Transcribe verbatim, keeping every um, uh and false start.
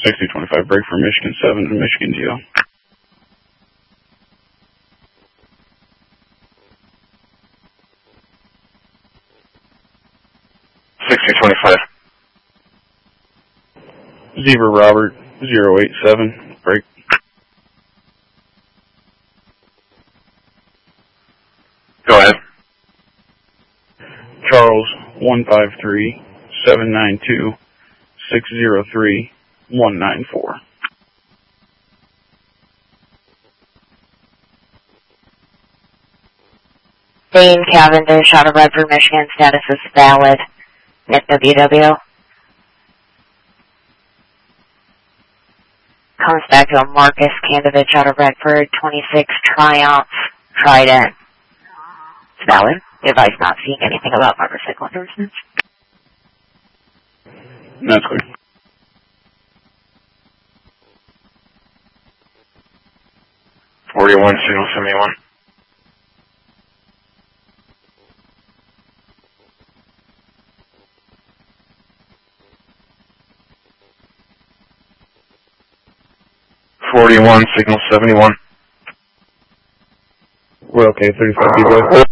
sixty twenty-five, break for Michigan seven to Michigan Geo. sixty twenty-five. Zebra Robert, zero eight seven, break. Go ahead. Charles, one five three, seven nine two, six zero three, one nine four. Dane Cavendish, out of Redford, Michigan, status is valid. N I P W W. Comes back to a Marcus Kandovich out of Redford, twenty-six Triumph Trident. It's valid. Device not seeing anything about motorcycle endorsements. That's clear. forty-one, signal seventy-one. forty-one, signal seventy-one. We're okay, thirty-five people.